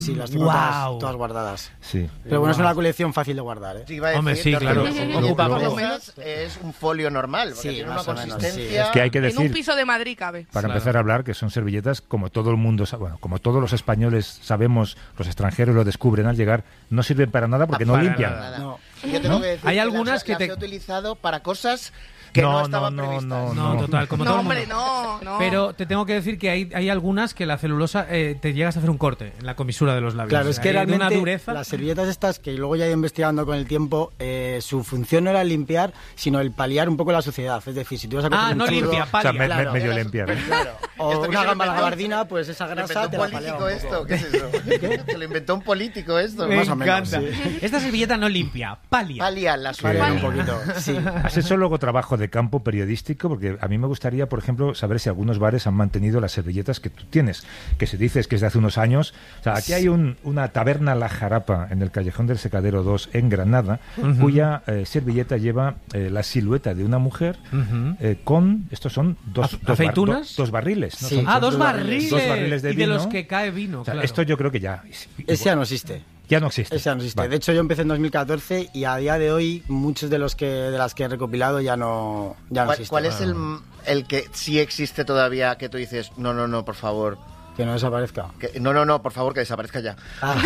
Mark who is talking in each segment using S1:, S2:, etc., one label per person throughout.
S1: Sí, las tengo todas guardadas.
S2: Sí.
S1: Pero bueno, es una colección fácil de guardar, ¿eh?
S3: Sí, iba a decir,
S4: Hombre, sí, claro.
S3: Ocupa por lo menos es un folio normal, porque
S1: Sí,
S3: tiene una
S1: más o menos,
S3: consistencia.
S1: sí.
S2: Es que hay que
S5: En un
S2: decir,
S5: piso de Madrid cabe.
S2: para empezar a hablar, que son servilletas, como todo el mundo, bueno, como todos los españoles sabemos, los extranjeros lo descubren al llegar, no sirven para nada porque no
S4: Para
S2: limpian.
S4: nada.
S1: No.
S3: Yo tengo que decir
S4: Hay
S3: que
S4: algunas
S3: las
S4: que te-
S3: he utilizado para cosas que no estaban previstas.
S4: No, total, como
S5: No,
S4: todo el
S5: hombre,
S4: mundo.
S5: no.
S4: Pero te tengo que decir que hay algunas que la celulosa te llegas a hacer un corte en la comisura de los labios.
S1: Claro, es que
S4: Hay de
S1: realmente
S4: una dureza.
S1: las servilletas estas, que luego ya he ido investigando con el tiempo, su función no era limpiar, sino el paliar un poco la suciedad. Es decir, si tú vas a coger un
S4: no
S1: churro
S4: limpia,
S2: O sea,
S4: palia.
S1: Claro.
S2: medio limpiar.
S3: Claro.
S1: o
S3: Esto que
S1: una
S3: se
S1: gamba a la
S3: inventó-
S1: gabardina, pues esa
S3: ¿Se lo
S1: grasa
S3: inventó
S1: te
S3: un
S1: la palea
S3: político
S1: un poco.
S3: esto? ¿Qué es eso? ¿Se lo inventó un político esto?
S4: Me
S1: Más o menos,
S4: encanta.
S1: sí.
S4: Esta servilleta no limpia, palia.
S3: Palia, la
S1: Paliar
S3: suya.
S1: un poquito, sí.
S2: ¿Has hecho luego trabajo de campo periodístico? Porque a mí me gustaría, por ejemplo, saber si algunos bares han mantenido las servilletas que tú tienes, que se dice que es de hace unos años. O sea, aquí hay una taberna La Jarapa en el Callejón del Secadero 2 en Granada, cuya servilleta lleva la silueta de una mujer con, estos son
S4: ¿Aceitunas?
S2: dos barriles. ¿no?
S1: Sí.
S2: Son-
S4: Ah,
S2: son
S4: dos barriles.
S2: Dos barriles de
S4: y de
S2: vino.
S4: los que cae vino,
S2: O sea,
S4: claro.
S2: esto yo creo que ya...
S1: Ese ya no existe.
S2: Ya no existe.
S1: Ese ya no existe.
S2: Vale.
S1: De hecho, yo empecé en 2014 y a día de hoy muchos de las que he recopilado ya no existen.
S3: ¿Cuál es el que sí existe todavía que tú dices, no, por favor?
S1: Que no desaparezca.
S3: No, por favor, que desaparezca ya.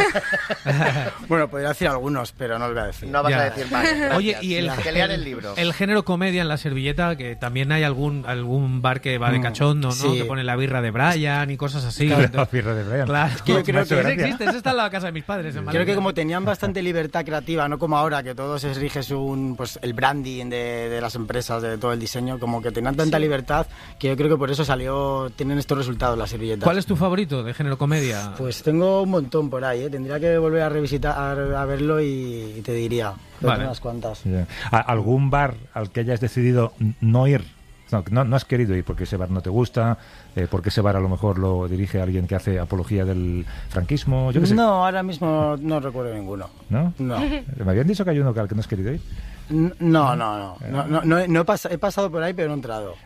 S1: Bueno, podría decir algunos, pero no os voy a decir.
S3: No vas
S4: Ya.
S3: a decir más. gracias.
S4: Oye, y
S3: que lean el libro.
S4: El género comedia en la servilleta, que también hay algún bar que va de cachondo, ¿no?
S1: sí.
S4: Que pone la birra de Brian y cosas así.
S2: La
S4: Entonces-
S2: birra de Brian.
S4: Claro,
S1: que yo creo
S2: Me ha hecho
S1: que
S4: Ese
S2: gracia.
S4: existe, ese está en la casa de mis padres. En
S1: Creo
S4: Madrid.
S1: que como tenían bastante libertad creativa, no como ahora, que todo se rige según pues, el branding de las empresas, de todo el diseño, como que tenían tanta libertad que yo creo que por eso tienen estos resultados las servilletas.
S4: ¿Cuál es tu favorito de género comedia?
S1: Pues tengo un montón por ahí, ¿eh? Tendría que volver a revisitar, a verlo y te diría. Pero
S4: Vale.
S1: tengo unas cuantas.
S2: Ya. ¿Algún bar al que hayas decidido no ir? No has querido ir porque ese bar no te gusta, porque ese bar a lo mejor lo dirige alguien que hace apología del franquismo, yo qué sé.
S1: No, ahora mismo no recuerdo ninguno.
S2: ¿No?
S1: No.
S2: Me habían dicho que hay uno al que no has querido ir.
S1: No he pasado por ahí, pero no he entrado.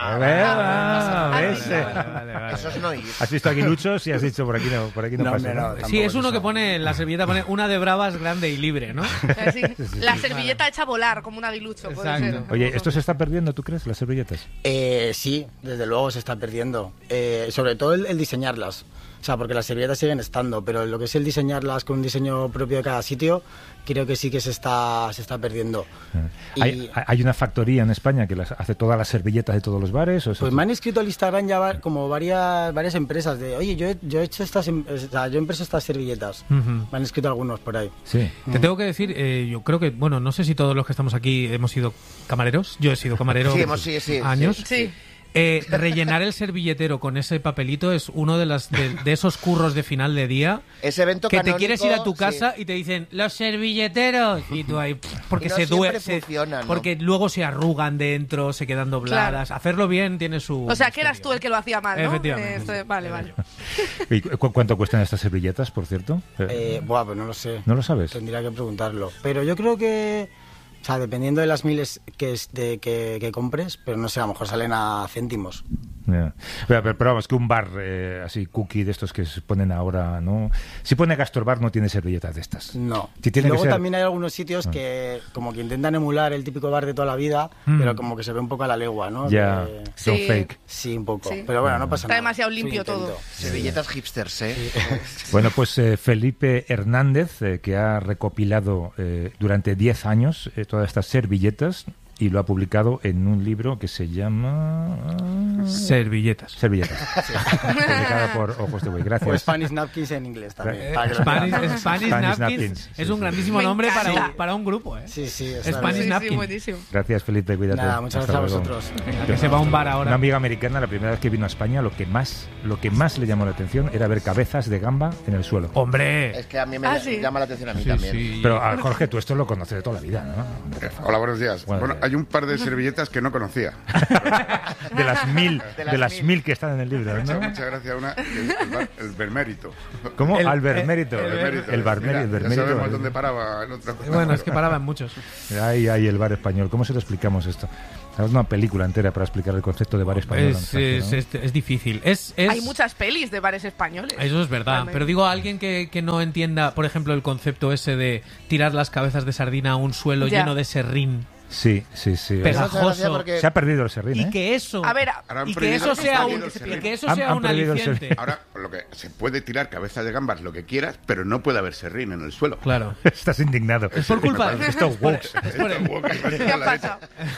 S2: ¿Ves?
S4: Vale.
S3: Eso es no ir.
S2: Has visto aguiluchos y has dicho por aquí no
S1: No,
S2: pasa.
S1: hombre,
S2: ¿no?
S1: no, tampoco
S4: Sí, es uno
S1: eso.
S4: que pone en la servilleta, pone una de bravas grande y libre, ¿no?
S5: Así, la servilleta hecha a volar, como un aguilucho, puede
S4: Exacto.
S5: ser.
S2: Oye, ¿esto se está perdiendo, tú crees, las servilletas?
S1: Sí, desde luego se está perdiendo. Sobre todo el diseñarlas. O sea, porque las servilletas siguen estando, pero lo que es el diseñarlas con un diseño propio de cada sitio, creo que sí que se está perdiendo. Y-
S2: ¿Hay una factoría en España que hace todas las servilletas de todos los bares? ¿O eso?
S1: Pues me han escrito al Instagram ya como varias empresas de, oye, yo he hecho yo he impreso estas servilletas.
S4: Ujú.
S1: Me han escrito algunos por ahí.
S2: Sí.
S4: Te tengo que decir, yo creo que, bueno, no sé si todos los que estamos aquí hemos sido camareros. Yo he sido camarero
S3: Sí,
S4: años.
S5: Sí.
S4: Rellenar el servilletero con ese papelito es uno de esos curros de final de día
S3: Ese evento
S4: que te
S3: canónico,
S4: quieres ir a tu
S3: sí.
S4: casa y te dicen los servilleteros y tú ahí porque
S3: Y no
S4: se
S3: siempre
S4: duele
S3: funciona, ¿no?
S4: porque luego se arrugan dentro, se quedan dobladas. Hacerlo bien tiene su
S5: O sea, que eras tú el que lo hacía mal, ¿no?
S4: Efectivamente.
S5: Vale.
S2: ¿Y cuánto cuestan estas servilletas, por cierto?
S1: Pues no lo sé.
S2: ¿No lo sabes?
S1: Tendría que preguntarlo. Pero yo creo que, o sea, dependiendo de las miles que compres, pero no sé, a lo mejor salen a céntimos.
S2: Ya. Pero vamos, que un bar así, cookie de estos que se ponen ahora, ¿no? Si pone Gastorbar no tiene servilletas de estas.
S1: No.
S2: Si tiene que
S1: Luego
S2: ser-
S1: también hay algunos sitios que como que intentan emular el típico bar de toda la vida, pero como que se ve un poco a la legua, ¿no?
S2: Ya,
S1: Que-
S2: son
S5: Sí.
S2: fake.
S1: Sí, un poco.
S5: Sí.
S1: Pero bueno, no pasa
S5: Está
S1: nada.
S5: demasiado
S1: Es un
S5: limpio
S1: intento.
S5: todo.
S3: Servilletas hipsters, ¿eh?
S2: Bueno, pues Felipe Hernández, que ha recopilado durante 10 años todas estas servilletas y lo ha publicado en un libro que se llama...
S4: servilletas.
S2: Servilletas. Publicada por Ojos de Buey.
S1: O
S2: Gracias.
S1: Spanish Napkins en inglés también. para que lo
S4: Spanish
S1: vean.
S4: Napkins
S2: Napkins,
S4: es
S2: sí,
S4: un
S2: sí.
S4: grandísimo
S5: Me
S4: nombre
S5: encanta.
S4: para un grupo, ¿eh?
S1: Sí, está
S4: Spanish
S1: bien.
S4: Napkins.
S5: buenísimo.
S2: Gracias, Felipe. Cuídate.
S1: Nada, muchas
S2: Hasta
S1: gracias a
S2: luego.
S1: vosotros.
S4: Que se va a un bar ahora.
S2: Una amiga americana, la primera vez que vino a España, lo que más le llamó la atención era ver cabezas de gamba en el suelo.
S4: Hombre.
S3: Es que a mí me
S5: Sí.
S3: llama la atención a mí
S4: Sí,
S3: también.
S4: sí.
S2: Pero Jorge, tú esto lo conoces de toda la vida, ¿no?
S6: Hola, buenos días.
S2: Buenos
S6: Bueno,
S2: días.
S6: hay un par de servilletas que no conocía.
S2: de las mil que están en el libro, ¿no?
S6: Muchas gracias. Una, el Bermérito.
S2: ¿Cómo?
S4: El
S2: Albermérito.
S6: El
S2: Bermérito.
S6: Ya sabemos dónde paraba el otro.
S4: Bueno, es que paraban muchos.
S2: Ahí, el bar español. ¿Cómo se lo explicamos esto? Es una película entera para explicar el concepto de bar español.
S4: Es difícil.
S5: Hay muchas pelis de bares españoles.
S4: Eso es verdad.
S5: Realmente.
S4: Pero digo, a alguien que no entienda, por ejemplo, el concepto ese de tirar las cabezas de sardina a un suelo
S5: Ya.
S4: lleno de serrín.
S2: Sí.
S4: Pegajoso.
S3: Porque-
S2: Se ha perdido el serrín,
S4: Y que eso,
S5: A ver,
S4: y que eso sea un,
S2: Han
S4: un
S2: perdido el
S4: aliciente.
S6: Ahora, lo que se puede tirar cabeza de gambas lo que quieras, pero no puede haber serrín en el suelo.
S4: Claro.
S2: Estás indignado.
S4: Es por culpa de
S2: Estos woke.
S5: ¿qué ha pasado?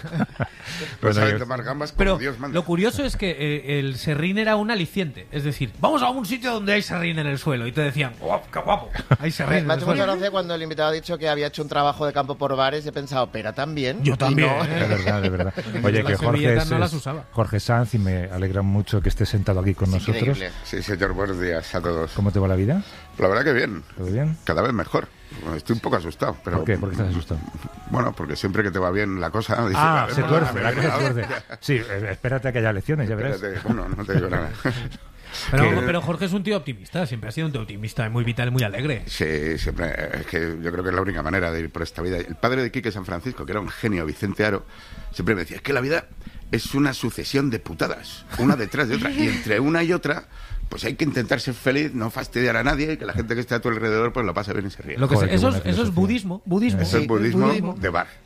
S6: No saben tomar gambas como
S4: Pero
S6: Dios manda.
S4: lo curioso es que el serrín era un aliciente. Es decir, vamos a un sitio donde hay serrín en el suelo. Y te decían, ¡guau, qué guapo! Hay serrín en
S3: Me ha
S4: el
S3: hecho mucha
S4: suelo.
S3: gracia cuando el invitado ha dicho que había hecho un trabajo de campo por bares y he pensado, pero también.
S4: Yo también.
S3: Y no.
S2: De verdad. Oye,
S4: Las
S2: que Jorge
S4: servilletas
S2: es,
S4: no las usaba.
S2: Jorge Sanz, y me alegra mucho que estés sentado aquí con nosotros.
S3: Increíble.
S6: Sí, señor, buenos días a todos.
S2: ¿Cómo te va la vida?
S6: La verdad que bien.
S2: ¿Todo bien?
S6: Cada vez mejor. Bueno, estoy un poco asustado. Pero,
S2: ¿Por qué? ¿Por qué estás asustado?
S6: Bueno, porque siempre que te va bien la cosa... dices,
S2: Ah,
S6: "Vale,
S2: se
S6: pues,
S2: tuerce, la
S6: venga,
S2: cosa se
S6: venga".
S2: tuerce. Sí, espérate a que haya elecciones, ya verás.
S6: Espérate, bueno, no te digo nada.
S4: Pero Jorge es un tío optimista. Siempre ha sido un tío optimista, muy vital, muy alegre.
S6: Sí, siempre. Es que yo creo que es la única manera de ir por esta vida. El padre de Quique San Francisco, que era un genio, Vicente Aro, siempre me decía, es que la vida es una sucesión de putadas, una detrás de otra. Y entre una y otra, pues hay que intentar ser feliz, no fastidiar a nadie, y que la gente que esté a tu alrededor pues lo pase bien y se ríe.
S4: Lo que
S2: Joder,
S4: sea,
S2: qué
S4: eso
S2: buena
S4: es
S2: filosofía.
S4: budismo.
S6: Eso es budismo de bar.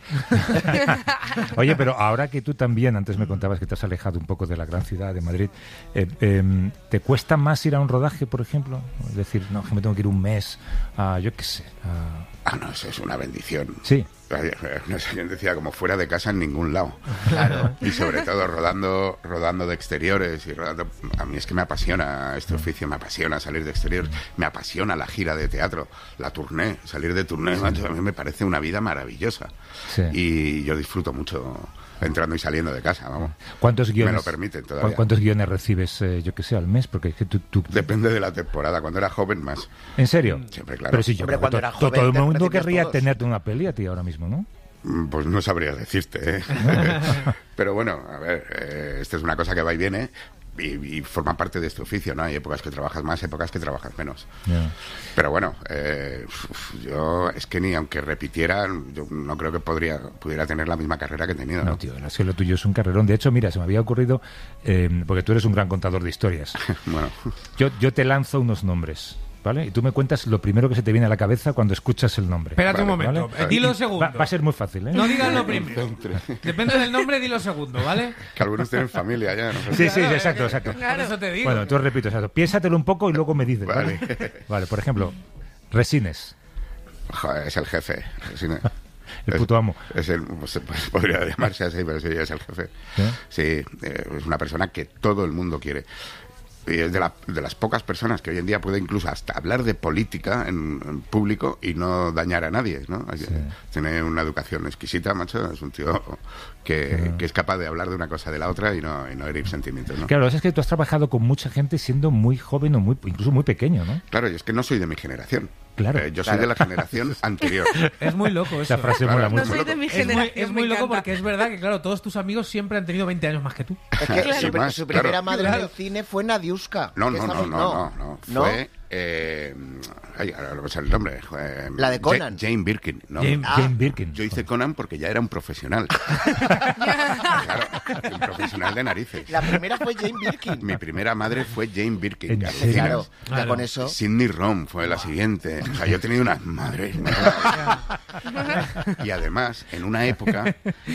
S2: Oye, pero ahora que tú también, antes me contabas que te has alejado un poco de la gran ciudad de Madrid, ¿te cuesta más ir a un rodaje, por ejemplo? Es decir, no, que me tengo que ir un mes a, yo qué sé,
S6: Ah, no, eso es una bendición.
S2: Sí.
S6: No sé, yo decía, como fuera de casa en ningún lado. Claro. Y sobre todo rodando de exteriores y rodando. A mí es que me apasiona este oficio, me apasiona salir de exteriores, me apasiona la gira de teatro, la tournée, salir de tournée, macho, a mí me parece una vida maravillosa.
S2: Sí.
S6: Y yo disfruto mucho entrando y saliendo de casa, vamos.
S2: ¿Cuántos guiones,
S6: Me lo permiten todavía.
S2: ¿Cuántos guiones recibes, yo qué sé, al mes? Porque es que tú...
S6: Depende de la temporada. Cuando era joven, más.
S2: ¿En serio?
S6: Siempre, claro.
S2: Pero sí, yo
S3: Hombre,
S2: creo que
S3: cuando era
S2: todo
S3: joven
S2: el
S3: te
S2: mundo
S3: recibías
S2: querría
S3: todos.
S2: tenerte una peli a ti ahora mismo, ¿no?
S6: Pues no sabría decirte, ¿eh? Pero bueno, a ver, esta es una cosa que va y viene y forma parte de este oficio, ¿no? Hay épocas que trabajas más, épocas que trabajas menos.
S2: Ya.
S6: Pero bueno, yo es que ni aunque repitiera, yo no creo que pudiera tener la misma carrera que he tenido, ¿no?
S2: No, tío, es que lo tuyo es un carrerón. De hecho, mira, se me había ocurrido, porque tú eres un gran contador de historias.
S6: Bueno,
S2: Yo te lanzo unos nombres, ¿vale? Y tú me cuentas lo primero que se te viene a la cabeza cuando escuchas el nombre.
S4: Espérate un
S6: Vale,
S4: momento.
S2: ¿vale?
S4: Dilo
S2: Y
S4: segundo.
S2: Va a ser muy fácil, ¿eh?
S4: No digas lo primero. Depende del nombre, dilo segundo, ¿vale?
S6: que algunos tienen familia ya, ¿no?
S2: Sí, sí, exacto, exacto.
S5: Claro.
S4: Por eso te digo.
S2: Bueno, entonces repito, exacto. Piénsatelo un poco y luego me dices, ¿vale?
S6: Vale.
S2: Vale, por ejemplo, Resines,
S6: Joder, es el jefe.
S2: el puto amo.
S6: Es el, pues podría llamarse así, pero sí, es el jefe. Sí, es una persona que todo el mundo quiere. Y es de las pocas personas que hoy en día puede incluso hasta hablar de política en público y no dañar a nadie, ¿no? Tiene una educación exquisita, macho. Es un tío que es capaz de hablar de una cosa de la otra y no herir sentimientos, ¿no?
S2: Claro, es que tú has trabajado con mucha gente siendo muy joven o incluso muy pequeño, ¿no?
S6: Claro, y es que no soy de mi generación.
S2: Claro.
S6: Yo soy de la generación anterior.
S4: Es muy loco eso.
S2: Esa frase
S6: Claro,
S2: mola
S6: no
S2: mucho.
S5: No soy de mi
S4: Es
S5: generación.
S4: muy
S5: me
S4: loco
S5: encanta.
S4: porque es verdad que, claro, todos tus amigos siempre han tenido 20 años más que tú.
S3: Es que
S6: Sí,
S3: su,
S6: más,
S3: su primera
S6: claro.
S3: madre
S4: Claro.
S3: del cine fue Nadiuska.
S6: No.
S3: ¿No?
S6: Fue... ay, ahora no me sale el nombre.
S3: La de Conan.
S6: Jane Birkin. ¿no?
S2: Jane Birkin.
S6: Yo hice Conan porque ya era un profesional. Claro, un profesional de narices.
S3: La primera fue Jane Birkin.
S6: Mi primera madre fue Jane Birkin.
S2: ¿En
S6: que
S2: serio?
S6: alucinas.
S3: Claro, ya
S4: Claro.
S3: con eso.
S6: Sidney Rom fue la siguiente. O sea, yo he tenido unas madres. Y además, en una época...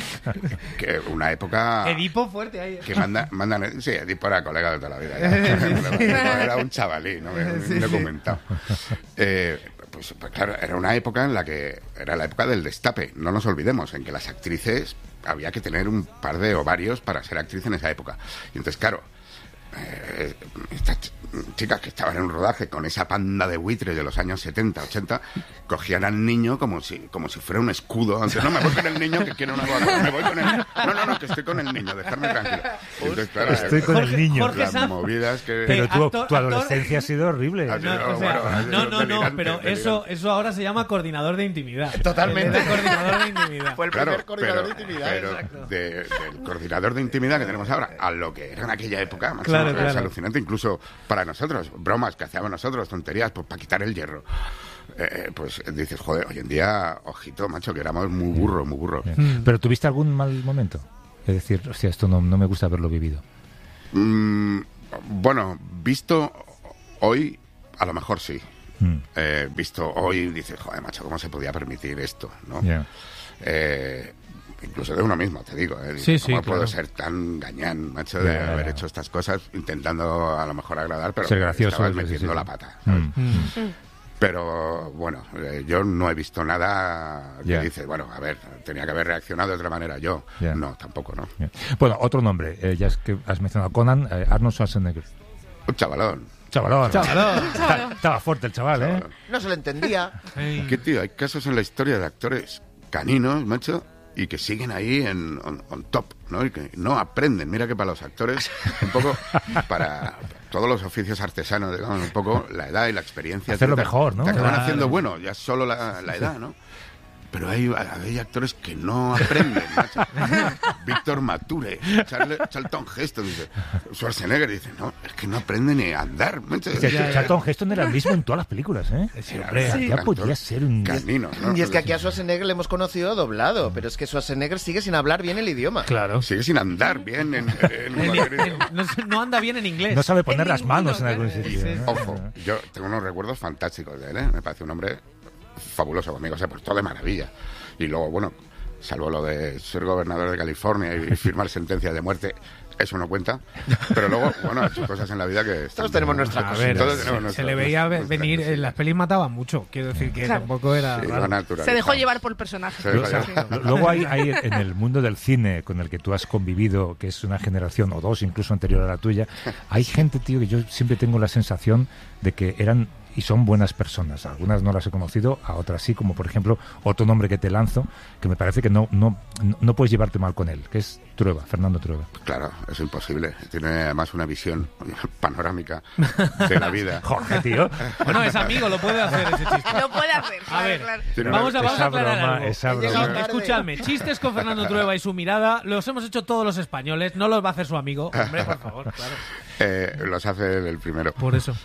S4: Edipo fuerte ahí.
S6: que mandan... Sí, Edipo era colega de toda la vida. Ya. Era un chavalí, ¿no? Un documentado. Pues claro, era una época en la que... Era la época del destape. No nos olvidemos, en que las actrices... Había que tener un par de ovarios para ser actriz en esa época. Y entonces, claro... estas chicas que estaban en un rodaje con esa panda de buitres de los años 70, 80, cogían al niño como si fuera un escudo. Antes, no, me voy con el niño que quiere una cosa, me voy con el... No, que estoy con el niño, dejarme tranquilo. Entonces, claro,
S2: estoy con el niño.
S6: Las movidas que...
S2: Pero tu adolescencia ha sido horrible.
S4: No, pero eso ahora se llama coordinador de intimidad.
S3: Totalmente.
S4: El coordinador de intimidad.
S3: Fue el primer coordinador de intimidad.
S6: Pero del coordinador de intimidad que tenemos ahora a lo que era en aquella época, macho,
S4: Claro,
S6: es
S4: claro.
S6: alucinante, incluso para nosotros, bromas que hacíamos nosotros, tonterías, pues para quitar el hierro. Pues dices, joder, hoy en día, ojito, macho, que éramos muy burros.
S2: ¿Pero tuviste algún mal momento? Es decir, hostia, esto no me gusta haberlo vivido.
S6: Bueno, visto hoy, a lo mejor sí. Visto hoy, dices, joder, macho, ¿cómo se podía permitir esto? ¿No?
S2: Yeah.
S6: Incluso de uno mismo, te digo.
S4: Sí,
S6: ¿Cómo puedo
S4: claro.
S6: ser tan gañán, macho, de haber hecho estas cosas intentando a lo mejor agradar, pero
S2: Ser gracioso,
S6: estabas
S2: sí,
S6: metiendo
S2: sí.
S6: la pata, ¿sabes? Pero bueno, yo no he visto nada que
S2: Ya.
S6: dices, bueno, a ver, tenía que haber reaccionado de otra manera yo.
S2: Ya.
S6: No, tampoco, no.
S2: Yeah. Bueno, otro nombre, ya es que has mencionado a Conan, Arnold Schwarzenegger.
S6: Un chavalón.
S2: Chavalón.
S4: Chavalón.
S2: Estaba fuerte el chaval, ¿eh?
S6: Chavalón.
S3: No se le entendía.
S6: ¿Qué tío? Hay casos en la historia de actores caninos, macho, y que siguen ahí on top, ¿no? Y que no aprenden. Mira que para los actores, un poco para todos los oficios artesanos, digamos, un poco la edad y la experiencia.
S2: Hacerlo
S6: te
S2: mejor, ¿no?
S6: Te acaban
S4: Claro.
S6: haciendo bueno, ya solo la edad, ¿no? Pero hay actores que no aprenden, macho. Víctor Mature, Charlton Heston, dice, Schwarzenegger dice, no, es que no aprende ni a andar, macho.
S2: O sea, Charlton Heston era el mismo en todas las películas, ¿eh?
S4: Sí, hombre.
S2: Ya
S6: Actor
S2: podría ser un...
S6: canino, ¿no?
S3: Y es que aquí a Schwarzenegger le hemos conocido doblado, pero es que Schwarzenegger sigue sin hablar bien el idioma.
S4: Claro.
S6: Sigue sin andar bien en cualquier idioma.
S4: No anda bien en inglés.
S2: No sabe poner las
S5: ninguno,
S2: manos en algún
S5: claro.
S2: sitio.
S4: Sí,
S2: ¿no?
S6: Ojo, yo tengo unos recuerdos fantásticos de él, ¿eh? Me parece un hombre fabuloso conmigo, se portó de maravilla. Y luego, bueno, salvo lo de ser gobernador de California y firmar sentencias de muerte, eso no cuenta. Pero luego, bueno, ha hecho cosas en la vida que...
S3: Todos tenemos nuestra
S4: A ver,
S6: Todos tenemos
S4: se
S6: nuestras-
S4: le veía
S6: nuestras
S4: venir,
S6: cosillas.
S4: en las pelis mataban mucho, quiero decir que
S5: Claro.
S4: tampoco era
S6: Sí,
S4: raro.
S6: lo naturalizado.
S5: Se dejó llevar por el personaje.
S6: Se dejó
S2: Luego,
S6: llevar.
S2: luego hay en el mundo del cine con el que tú has convivido, que es una generación o dos incluso anterior a la tuya, hay gente, tío, que yo siempre tengo la sensación de que eran y son buenas personas. Algunas no las he conocido, a otras sí, como por ejemplo otro nombre que te lanzo, que me parece que no puedes llevarte mal con él, que es Trueba, Fernando Trueba.
S6: Claro, es imposible. Tiene además una visión panorámica de la vida.
S2: Jorge, tío.
S4: Bueno, es amigo, lo puede hacer ese chiste.
S5: Lo puede hacer.
S4: A
S5: claro,
S4: ver,
S5: claro.
S6: Tiene
S4: vamos a
S2: esa
S4: aclarar
S2: broma,
S4: algo.
S2: esa broma.
S4: Escuchadme, chistes con Fernando Trueba y su mirada los hemos hecho todos los españoles, no los va a hacer su amigo. Hombre, por favor, claro.
S6: Los hace el primero.
S4: Por eso.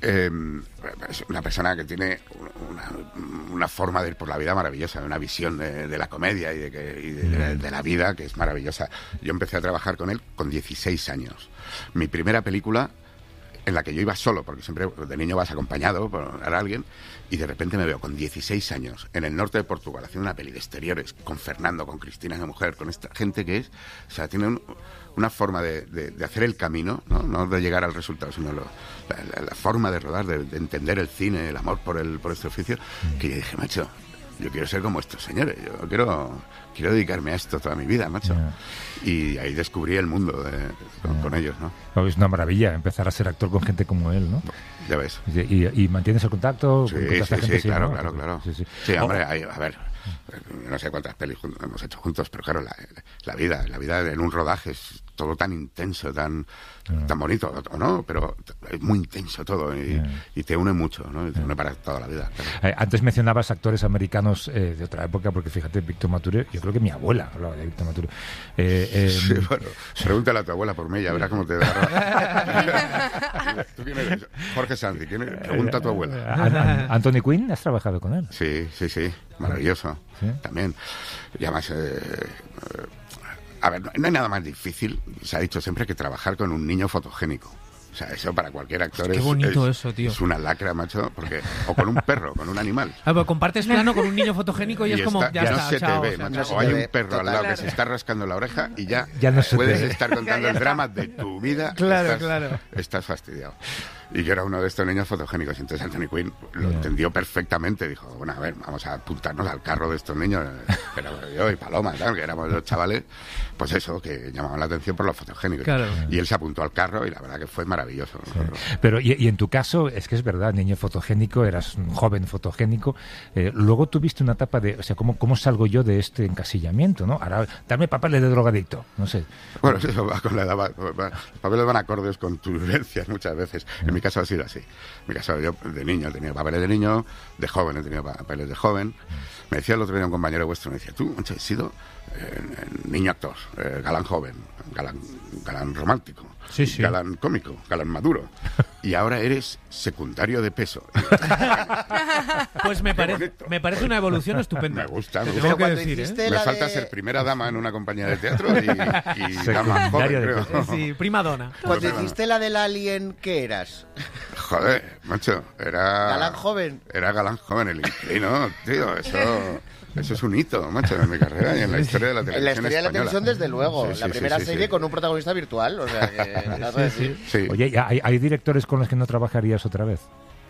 S6: Es una persona que tiene una forma de ir por la vida maravillosa, una visión de la comedia y de la vida que es maravillosa. Yo empecé a trabajar con él con 16 años. Mi primera película, en la que yo iba solo, porque siempre de niño vas acompañado por alguien, y de repente me veo con 16 años en el norte de Portugal haciendo una peli de exteriores con Fernando, con Cristina de mujer, con esta gente que es, o sea, tiene una forma de hacer el camino, no de llegar al resultado, sino la forma de rodar, de entender el cine, el amor por este oficio, que yo dije, macho, yo quiero ser como estos señores, yo quiero dedicarme a esto toda mi vida, macho. Y ahí descubrí el mundo con ellos, ¿no?
S2: No, es una maravilla empezar a ser actor con gente como él, ¿no?
S6: Ya ves.
S2: Y mantienes el contacto.
S6: Sí,
S2: con esta
S6: sí,
S2: gente,
S6: sí, claro,
S2: ¿no?
S6: claro.
S2: Sí, sí.
S6: Sí, hombre, a ver, no sé cuántas pelis hemos hecho juntos, pero claro, la vida en un rodaje es todo tan intenso, tan bonito, ¿o no? Pero es muy intenso todo y te une mucho, ¿no? Y te une para toda la vida. Claro.
S2: Antes mencionabas actores americanos de otra época, porque fíjate, Víctor Mature, yo creo que mi abuela hablaba de Víctor Mature.
S6: Sí, bueno, pregúntale a tu abuela por mí, ya verás cómo te da. ¿Tú quién eres? Jorge Sanz, pregunta a tu abuela.
S2: Anthony Quinn, ¿has trabajado con él?
S6: Sí, maravilloso.
S2: ¿Sí?
S6: También. Y además, a ver, no hay nada más difícil, se ha dicho siempre, que trabajar con un niño fotogénico. O sea, eso para cualquier actor
S4: Qué bonito eso, tío.
S6: Es una lacra, macho, o con un perro, con un animal.
S4: Ah, pero compartes plano con un niño fotogénico y es como, ya
S6: no
S4: está,
S6: se
S4: chao,
S6: te ve,
S4: o sea,
S6: macho.
S3: se
S6: O hay
S3: te
S6: un
S3: ve,
S6: perro al lado
S5: total.
S6: que se está rascando la oreja y ya
S2: Ya no se te
S6: puedes
S2: ve.
S6: estar contando el drama de tu vida.
S4: Claro, claro.
S6: Estás fastidiado. y yo era uno de estos niños fotogénicos. Y entonces Anthony Quinn lo entendió perfectamente. Dijo, bueno, a ver, vamos a apuntarnos al carro de estos niños. Pero yo y Paloma, tal, que éramos los chavales, pues eso, que llamaban la atención por los fotogénicos.
S4: Claro.
S6: Y él se apuntó al carro y la verdad que fue maravilloso.
S2: Sí. Pero, y en tu caso, es que es verdad, niño fotogénico, eras un joven fotogénico. Luego tuviste una etapa de, o sea, ¿cómo salgo yo de este encasillamiento, ¿no? Ahora, dame papeles de drogadicto, no sé.
S6: Bueno, eso va con la edad. Los papeles van acordes con tus vivencias muchas veces. En mi caso ha sido así. En mi caso, yo de niño he tenido papeles de niño, de joven he tenido papeles de joven. Me decía el otro día un compañero vuestro, me decía, tú, Moncho, has sido niño actor, galán joven, galán romántico,
S4: Sí, sí.
S6: galán cómico, galán maduro. Y ahora eres secundario de peso.
S4: Pues me parece una evolución estupenda.
S6: Me gusta.
S4: Te
S6: Me
S4: tengo
S6: gusta.
S4: que
S3: cuando
S4: decir,
S3: hiciste
S6: Me
S3: la
S6: falta
S3: de-
S6: ser primera dama en una compañía de teatro y dama joven,
S2: Secundaria de
S6: creo.
S2: peso.
S4: Sí, prima dona.
S3: Cuando hiciste la del Alien, ¿qué eras?
S6: Joder, macho, era...
S3: ¿Galán joven?
S6: Era galán joven, el inquilino, tío, eso es un hito, macho, en mi carrera y en la historia de la televisión
S3: En la historia de la
S6: española.
S3: televisión, desde luego.
S6: Sí, sí,
S3: la
S6: sí,
S3: primera
S6: sí,
S3: serie
S6: sí.
S3: con un protagonista virtual. O sea, que...
S6: Sí.
S2: Oye, ¿hay directores con los que no trabajarías otra vez?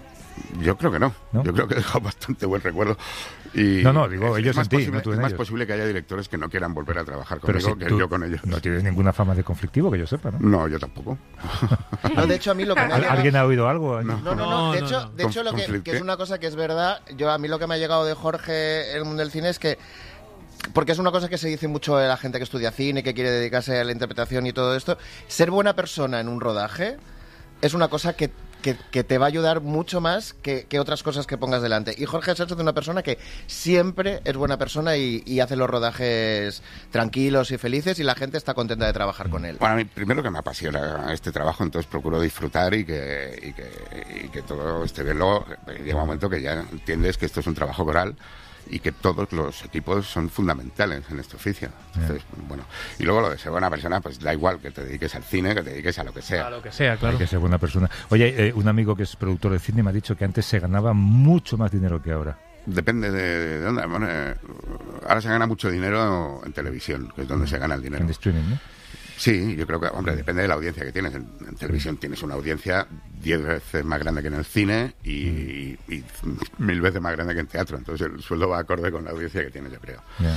S6: Yo creo que no.
S2: ¿No?
S6: Yo creo que he dejado bastante buen recuerdo. Y
S2: No, digo, ellos
S6: más
S2: en ti,
S6: posible,
S2: no tú en
S6: es más
S2: ellos.
S6: posible que haya directores que no quieran volver a trabajar
S2: Pero
S6: conmigo
S2: si
S6: que
S2: tú
S6: yo con ellos.
S2: no tienes ninguna fama de conflictivo, que yo sepa, ¿no?
S6: No, yo tampoco.
S3: No, de hecho, a mí lo que me ha llegado...
S2: ¿Alguien ha oído algo?
S3: No.
S4: No,
S3: De
S4: no,
S3: hecho,
S4: no.
S3: de hecho lo que
S6: Conflicto.
S3: es una cosa que es verdad, a mí lo que me ha llegado de Jorge en el mundo del cine es que, porque es una cosa que se dice mucho de la gente que estudia cine, que quiere dedicarse a la interpretación y todo esto, ser buena persona en un rodaje es una cosa que te va a ayudar mucho más que otras cosas que pongas delante. Y Jorge Sánchez es una persona que siempre es buena persona y hace los rodajes tranquilos y felices y la gente está contenta de trabajar con él.
S6: Bueno, a mí primero que me apasiona este trabajo, entonces procuro disfrutar y que todo esté bien. Luego llega un momento que ya entiendes que esto es un trabajo coral y que todos los equipos son fundamentales en este oficio. Entonces, bueno, y luego lo de ser buena persona, pues da igual que te dediques al cine, que te dediques a lo que sea.
S4: A lo que sea, claro.
S2: Hay que ser buena persona. Oye, un amigo que es productor de cine me ha dicho que antes se ganaba mucho más dinero que ahora.
S6: Depende de dónde. Bueno, ahora se gana mucho dinero en televisión, que es donde se gana el dinero.
S2: En streaming, ¿no?
S6: Sí, yo creo que, hombre, depende de la audiencia que tienes. En televisión tienes una audiencia 10 veces más grande que en el cine y 1000 veces más grande que en teatro. Entonces el sueldo va acorde con la audiencia que tienes, yo creo.
S2: Ya.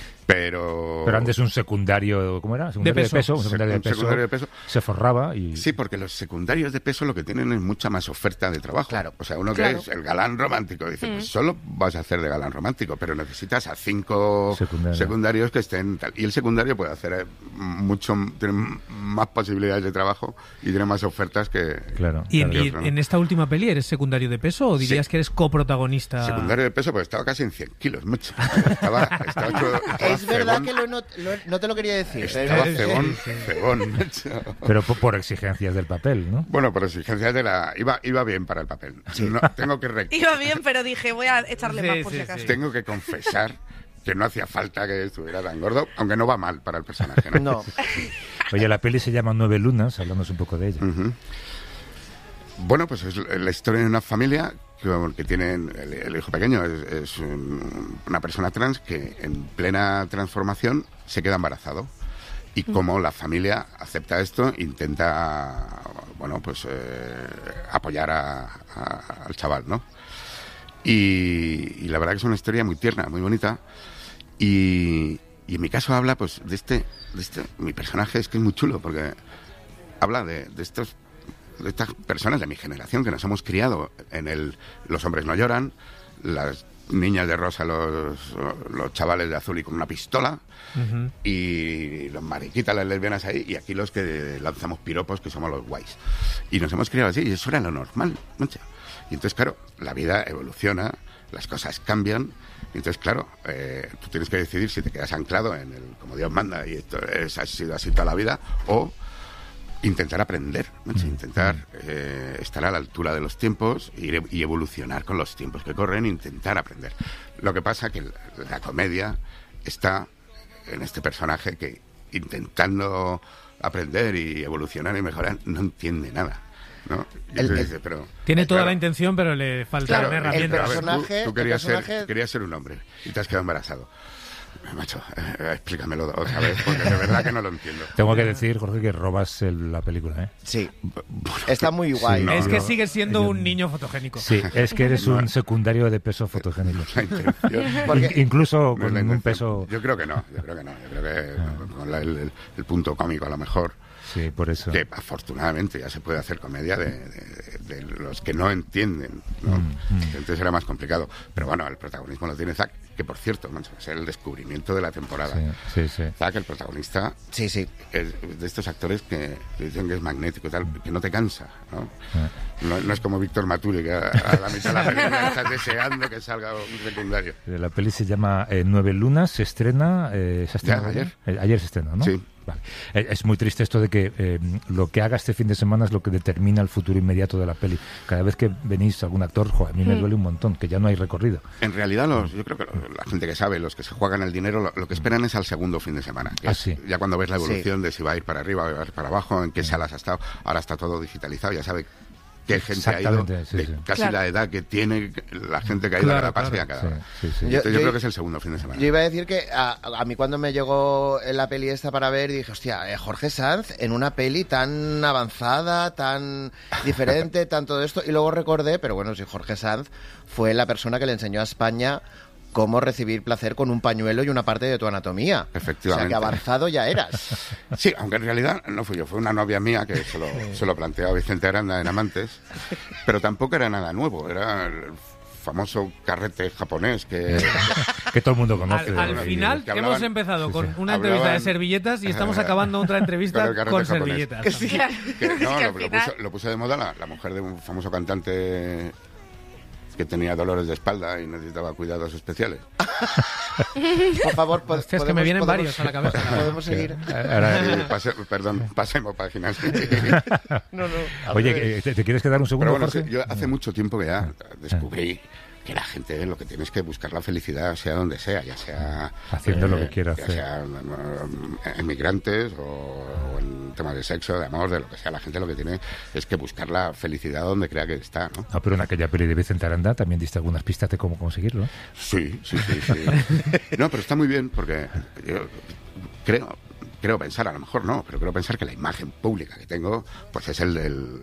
S6: Pero
S2: antes un secundario, ¿cómo era? Secundario
S4: peso.
S2: Un secundario
S6: de peso.
S2: se forraba y...
S6: Sí, porque los secundarios de peso lo que tienen es mucha más oferta de trabajo.
S3: Claro.
S6: O sea, uno
S5: Claro.
S6: que es el galán romántico, dice, pues solo vas a hacer de galán romántico, pero necesitas a 5 secundarios que estén tal. Y el secundario puede hacer tiene más posibilidades de trabajo y tiene más ofertas que...
S2: Claro.
S4: ¿Y,
S2: claro.
S4: y en esta última peli eres secundario de peso o dirías
S6: Sí.
S4: que eres coprotagonista?
S6: Secundario de peso, pues estaba casi en 100 kilos, mucho. Estaba
S3: Es verdad
S6: cebón,
S3: que no te lo quería decir.
S6: Estaba
S3: pero-
S6: cebón, macho.
S2: Pero por exigencias del papel, ¿no?
S6: Bueno, por exigencias de la... Iba bien para el papel. No, tengo que
S5: Iba bien, pero dije, voy a echarle
S4: Sí,
S5: más por
S4: sí,
S5: si acaso.
S4: sí.
S6: Tengo que confesar que no hacía falta que estuviera tan gordo, aunque no va mal para el personaje, ¿no?
S3: No.
S2: Oye, la peli se llama 9 lunas, hablamos un poco de ella.
S6: Ujú. Bueno, pues es la historia de una familia que tienen el hijo pequeño, es una persona trans que en plena transformación se queda embarazado. Y como la familia acepta esto, intenta, bueno, pues apoyar al chaval, ¿no? Y la verdad que es una historia muy tierna, muy bonita. Y en mi caso habla, pues, de este, mi personaje es que es muy chulo, porque habla de estas personas de mi generación que nos hemos criado en los hombres no lloran, las niñas de rosa, los chavales de azul y con una pistola, y los mariquitas, las lesbianas ahí, y aquí los que lanzamos piropos, que somos los guays. Y nos hemos criado así, y eso era lo normal, ¿no? Y entonces, claro, la vida evoluciona, las cosas cambian, y entonces, claro, tú tienes que decidir si te quedas anclado en el como Dios manda, y esto ha sido así toda la vida, o intentar aprender, ¿no? Intentar estar a la altura de los tiempos y evolucionar con los tiempos que corren, intentar aprender. Lo que pasa que la comedia está en este personaje que intentando aprender y evolucionar y mejorar no entiende nada, ¿no? Y entonces dice, pero,
S4: Tiene toda
S6: claro,
S4: la intención, pero le faltan
S3: Claro, el
S4: herramientas.
S6: a ver,
S3: personaje-
S6: tú querías,
S3: el personaje-
S6: querías ser un hombre y te has quedado embarazado. Macho, explícamelo otra vez, porque de verdad que no lo entiendo.
S2: Tengo que decir, Jorge, que robas la película, ¿eh?
S3: Sí. Está muy guay.
S2: Sí,
S4: Es que sigues siendo un niño fotogénico.
S2: Sí, es que eres un secundario de peso fotogénico.
S6: La intención.
S2: Incluso
S6: No es
S2: con
S6: la
S2: un
S6: intención.
S2: peso...
S6: Yo creo que no. Yo creo que con el punto cómico a lo mejor.
S2: Sí, por eso.
S6: Que afortunadamente ya se puede hacer comedia de los que no entienden, ¿no? Entonces era más complicado. Pero bueno, el protagonismo lo tiene Zack, que por cierto, macho, es el descubrimiento de la temporada.
S2: Sí.
S6: Zack, el protagonista,
S3: Sí.
S6: es de estos actores que dicen que es magnético y tal, que no te cansa, ¿no? No es como Víctor Maturi, que a la mitad de la película estás deseando que salga un secundario.
S2: La peli se llama 9 lunas, se estrena... ¿se estrena
S6: ayer.
S2: Ayer se estrena, ¿no?
S6: Sí.
S2: Vale. Es muy triste esto de que lo que haga este fin de semana es lo que determina el futuro inmediato de la peli. Cada vez que venís algún actor, a mí me duele un montón, que ya no hay recorrido.
S6: En realidad, yo creo que la gente que sabe, los que se juegan el dinero, lo que esperan es al segundo fin de semana. Que es
S2: sí.
S6: Ya cuando ves la evolución de si va a ir para arriba o va a ir para abajo, en qué salas ha estado, ahora está todo digitalizado, ya sabe qué gente ha ido, casi la edad que tiene la gente que ha ido a cada paso y a cada hora. Yo creo que es el segundo fin de semana.
S3: Yo iba a decir que a mí cuando me llegó la peli esta para ver, dije, hostia, Jorge Sanz en una peli tan avanzada, tan diferente, tan todo esto, y luego recordé, pero bueno, si Jorge Sanz fue la persona que le enseñó a España cómo recibir placer con un pañuelo y una parte de tu anatomía.
S6: Efectivamente.
S3: O sea, que avanzado ya eras.
S6: Sí, aunque en realidad no fui yo, fue una novia mía que se lo planteó a Vicente Aranda en Amantes, pero tampoco era nada nuevo, era el famoso carrete japonés que
S2: todo el mundo conoce.
S4: Al final hemos empezado con una entrevista de servilletas y estamos acabando otra entrevista con servilletas.
S6: Lo puso de moda la mujer de un famoso cantante que tenía dolores de espalda y necesitaba cuidados especiales.
S3: Por favor,
S4: es que me vienen varios a la cabeza.
S3: ¿Podemos seguir?
S6: Pasemos páginas.
S3: No.
S2: Oye, ¿te quieres quedar un segundo,
S6: Pero bueno,
S2: Jorge?
S6: yo hace mucho tiempo que ya descubrí que la gente lo que tiene es que buscar la felicidad sea donde sea, ya sea
S2: haciendo lo que quiera
S6: ya
S2: hacer,
S6: sea emigrantes o en temas de sexo, de amor, de lo que sea. La gente lo que tiene es que buscar la felicidad donde crea que está, ¿no?
S2: No, pero en aquella peli de Vicente Aranda también diste algunas pistas de cómo conseguirlo.
S6: Sí. No, pero está muy bien porque yo creo pensar, a lo mejor no, pero creo pensar que la imagen pública que tengo pues es el del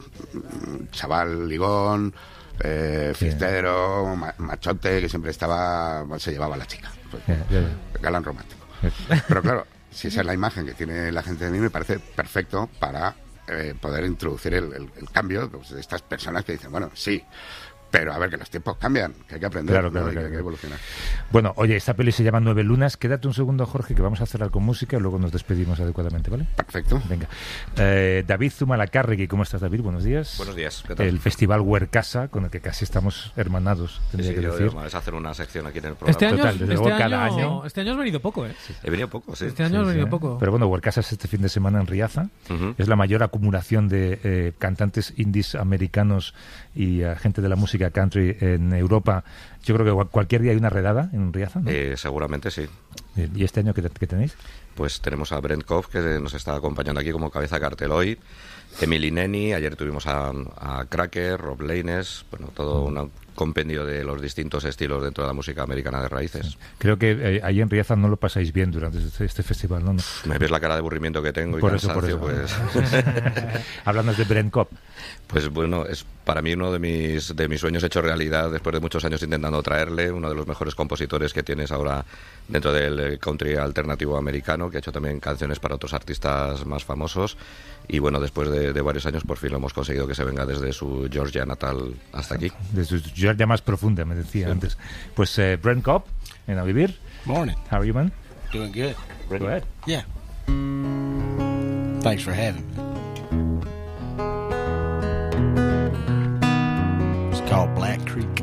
S6: chaval ligón, fiestero, machote, que siempre se llevaba a la chica. Pues, galán romántico. Pero claro, si esa es la imagen que tiene la gente de mí, me parece perfecto para poder introducir el cambio pues, de estas personas que dicen, bueno, sí, pero a ver, que los tiempos cambian, que hay que aprender,
S2: claro,
S6: que hay que evolucionar.
S2: Bueno, oye, esta peli se llama 9 lunas. Quédate un segundo, Jorge, que vamos a cerrar con música y luego nos despedimos adecuadamente, ¿vale?
S6: Perfecto.
S2: Venga. David Zumalacárregui, ¿cómo estás, David? Buenos días.
S7: Buenos días, ¿qué tal?
S2: El Festival Huercasa, con el que casi estamos hermanados, tendría que decir.
S7: Es hacer una sección aquí en el programa.
S4: Este año has venido poco, ¿eh?
S7: Sí. He venido poco, sí.
S4: Este año has venido poco.
S2: Pero bueno, Huercasa es este fin de semana en Riaza. Es la mayor acumulación de cantantes indies americanos y gente de la música country en Europa. Yo creo que cualquier día hay una redada en Riaza, ¿no?
S7: Seguramente sí.
S2: ¿Y este año qué tenéis?
S7: Pues tenemos a Brent Koff, que nos está acompañando aquí como cabeza de cartel hoy, Emily Neni, ayer tuvimos a Cracker, Rob Laines, bueno, todo un compendio de los distintos estilos dentro de la música americana de raíces.
S2: Sí. Creo que ahí en Riaza no lo pasáis bien durante este festival, ¿no?
S7: Me ves la cara de aburrimiento que tengo y cansancio, pues...
S2: Hablando de Brent Kopp.
S7: Pues bueno, es para mí uno de mis sueños hecho realidad después de muchos años intentando traerle, uno de los mejores compositores que tienes ahora dentro del country alternativo americano, que ha hecho también canciones para otros artistas más famosos, y bueno, después de varios años por fin lo hemos conseguido que se venga desde su Georgia natal hasta aquí.
S2: Desde su Georgia más profunda, me decía antes. Pues Brent Kopp, en A Vivir.
S8: Morning.
S2: How are you, man?
S8: Doing good.
S2: Go ahead.
S8: Yeah. Thanks for having me. It's called Black Creek.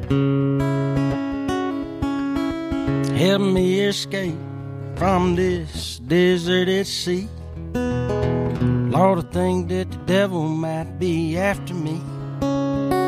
S8: Help me escape from this deserted sea. Lord, I think that the devil might be after me.